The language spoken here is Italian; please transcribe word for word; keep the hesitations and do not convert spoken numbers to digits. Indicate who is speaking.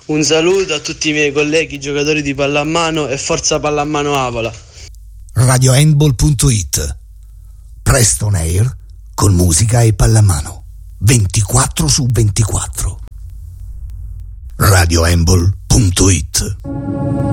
Speaker 1: Un saluto a tutti i miei colleghi giocatori di pallamano e forza pallamano Avola.
Speaker 2: radiohandball punto it. Presto on air con musica e pallamano ventiquattro su ventiquattro. radiohandball punto it.